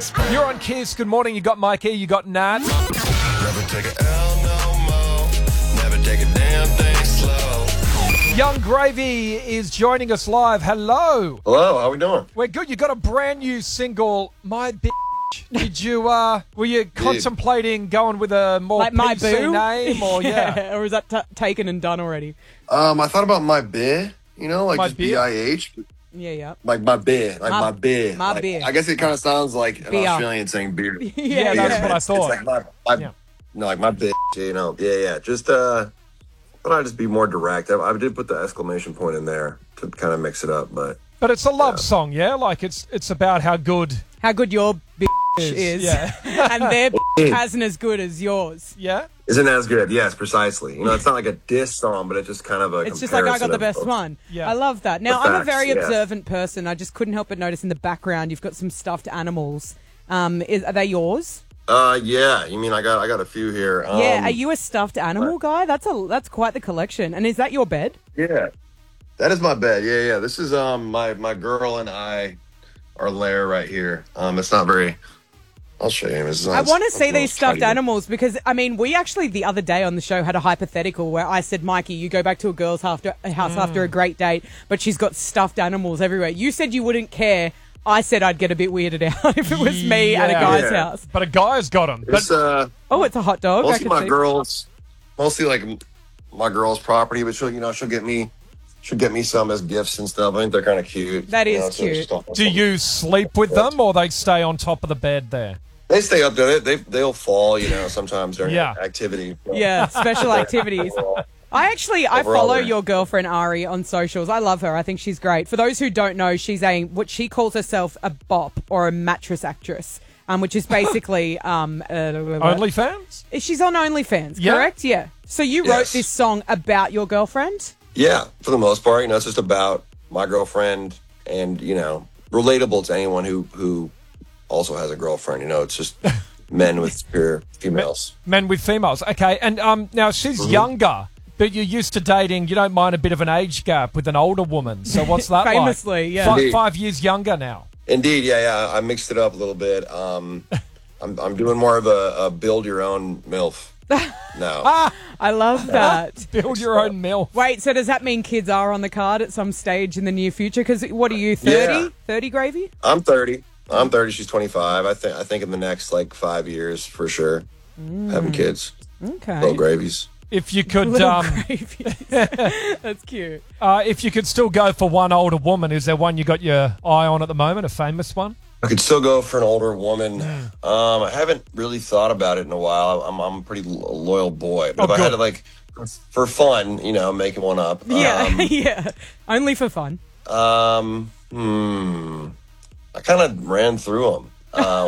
You're on Kiss. Good morning. You got Mikey. You got Nat. Never take a L no more. Never take a damn thing slow. Young Gravy is joining us live. Hello. Hello, how we doing? We're good. You got a brand new single, My Bitch. Did you, were you contemplating going with a more like My PC Boo? name? Or, yeah. Or is that taken and done already? I thought about my beer, like My just beer? B-I-H. Yeah. Like my beer, my beer. My like, beer. I guess it kind of sounds like an Beer. Australian saying beer. Yeah, that's what I thought. It's like my Yeah. no, like my bitch, Yeah. Just thought I'd just be more direct. I did put the exclamation point in there to kind of mix it up, but But it's a love song, yeah? Like, it's about how good... How good your bitch is. Yeah. And their bitch isn't as good as yours. Yeah? isn't as good. Yes, precisely. It's not like a diss song, but it's just kind of a It's just like, I got comparison the of best both. one. Yeah. I love that. Now, The I'm a facts, very yeah. observant person. I just couldn't help but notice in the background you've got some stuffed animals. Are they yours? Yeah. You mean I got a few here. Yeah. Are you a stuffed animal guy? That's quite the collection. And is that your bed? Yeah, that is my bed. Yeah. This is my girl and I, our lair right here. It's not very. I'll show you. I want to see these stuffed animals because, we actually the other day on the show had a hypothetical where I said, Mikey, you go back to a girl's house after a great date, but she's got stuffed animals everywhere. You said you wouldn't care. I said I'd get a bit weirded out if it was me at a guy's Yeah. house. But a guy's got them. It's Oh, it's a hot dog. I mostly can my see. girls, mostly like my girl's property, but she'll get me some as gifts and stuff. I think they're kind of cute. That is so it's cute. just awesome. Do you sleep with them or they stay on top of the bed there? They stay up there. They'll fall. Sometimes during Yeah. activity. Yeah, special activities. I Overall, follow they're- your girlfriend Ari on socials. I love her. I think she's great. For those who don't know, she's what she calls herself a bop or a mattress actress, which is basically OnlyFans? She's on OnlyFans, Yeah. correct? Yeah. So you wrote Yes. this song about your girlfriend? Yeah, for the most part, it's just about my girlfriend and relatable to anyone who also has a girlfriend. It's just men with pure females. Men with females. Okay. And now she's younger, but you're used to dating. You don't mind a bit of an age gap with an older woman. So what's that Famously, like? yeah. Indeed. 5 years younger now. Indeed, yeah. I mixed it up a little bit. I'm doing more of a build your own MILF now. I love that. Build your own mill. Wait, so does that mean kids are on the card at some stage in the near future? Because what are you, 30? Yeah. 30, Gravy? I'm 30. She's 25. I think in the next 5 years for sure, having kids, Okay. little gravies. If you could, Little Gravies. That's cute. if you could still go for one older woman, is there one you got your eye on at the moment? A famous one? I could still go for an older woman. I haven't really thought about it in a while. I'm a pretty loyal boy, but Oh, if I had good. to for fun, making one up. Yeah, yeah. Only for fun. I kind of ran through them.